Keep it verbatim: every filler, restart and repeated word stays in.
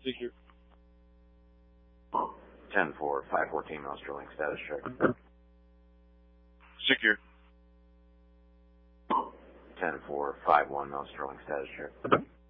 Secure. ten four, five fourteen, Mouse Sterling, status check. Secure. ten four, five one, Mouse Sterling, status check.